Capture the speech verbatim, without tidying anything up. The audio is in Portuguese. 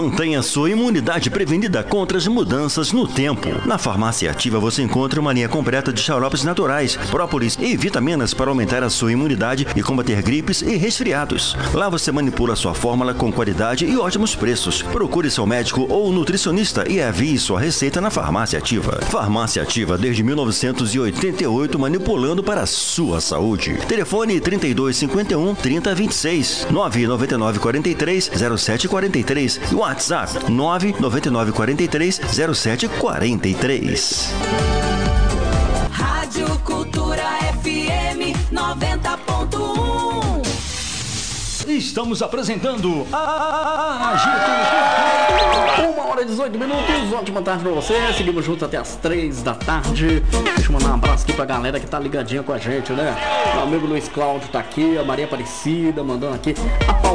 Mantenha sua imunidade prevenida contra as mudanças no tempo. Na Farmácia Ativa você encontra uma linha completa de xaropes naturais, própolis e vitaminas para aumentar a sua imunidade e combater gripes e resfriados. Lá você manipula sua fórmula com qualidade e ótimos preços. Procure seu médico ou nutricionista e envie sua receita na Farmácia Ativa. Farmácia Ativa desde mil novecentos e oitenta e oito, manipulando para a sua saúde. Telefone trinta e dois cinquenta e um, trinta, vinte e seis, nove nove nove quatro três, zero sete quatro três e WhatsApp nove nove nove quatro três, zero sete quatro três. Rádio Cultura F M noventa ponto um. Estamos apresentando a Agito. Uma hora e dezoito minutos. Ótima tarde pra você. Seguimos juntos até as três da tarde. Deixa eu mandar um abraço aqui pra galera que tá ligadinha com a gente, né? Meu amigo Luiz Cláudio tá aqui, a Maria Aparecida mandando aqui. A